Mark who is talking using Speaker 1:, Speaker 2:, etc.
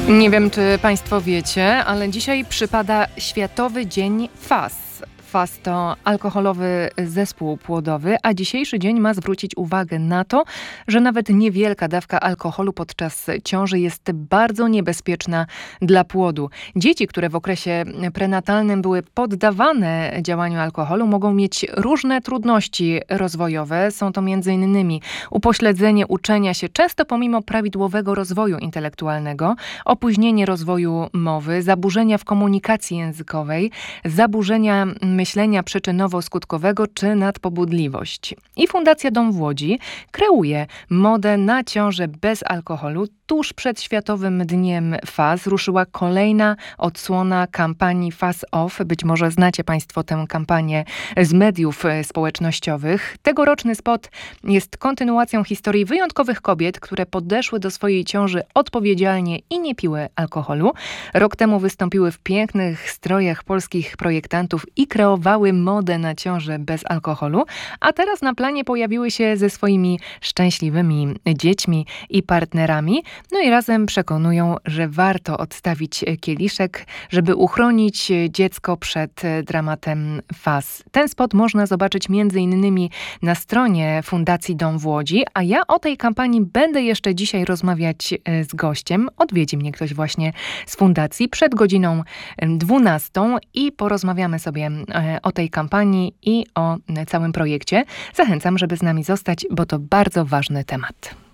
Speaker 1: Nie wiem, czy Państwo wiecie, ale dzisiaj przypada Światowy Dzień FAS. FAS to alkoholowy zespół płodowy, a dzisiejszy dzień ma zwrócić uwagę na to, że nawet niewielka dawka alkoholu podczas ciąży jest bardzo niebezpieczna dla płodu. Dzieci, które w okresie prenatalnym były poddawane działaniu alkoholu, mogą mieć różne trudności rozwojowe. Są to m.in. upośledzenie uczenia się, często pomimo prawidłowego rozwoju intelektualnego, opóźnienie rozwoju mowy, zaburzenia w komunikacji językowej, zaburzenia myślenia przyczynowo-skutkowego czy nadpobudliwość. I Fundacja Dom w Łodzi kreuje modę na ciążę bez alkoholu. Tuż przed Światowym Dniem FAS ruszyła kolejna odsłona kampanii FAS Off. Być może znacie Państwo tę kampanię z mediów społecznościowych. Tegoroczny spot jest kontynuacją historii wyjątkowych kobiet, które podeszły do swojej ciąży odpowiedzialnie i nie piły alkoholu. Rok temu wystąpiły w pięknych strojach polskich projektantów i kreowały modę na ciążę bez alkoholu, a teraz na planie pojawiły się ze swoimi szczęśliwymi dziećmi i partnerami. No i razem przekonują, że warto odstawić kieliszek, żeby uchronić dziecko przed dramatem FAS. Ten spot można zobaczyć m.in. na stronie Fundacji Dom w Łodzi, a ja o tej kampanii będę jeszcze dzisiaj rozmawiać z gościem. Odwiedzi mnie ktoś właśnie z Fundacji przed godziną 12 i porozmawiamy sobie o tej kampanii i o całym projekcie. Zachęcam, żeby z nami zostać, bo to bardzo ważny temat.